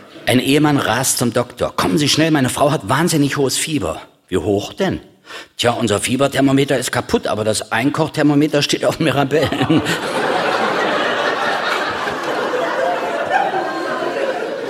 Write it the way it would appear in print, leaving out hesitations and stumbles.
Ein Ehemann rast zum Doktor. Kommen Sie schnell, meine Frau hat wahnsinnig hohes Fieber. Wie hoch denn? Tja, unser Fieberthermometer ist kaputt, aber das Einkochthermometer steht auf Mirabellen.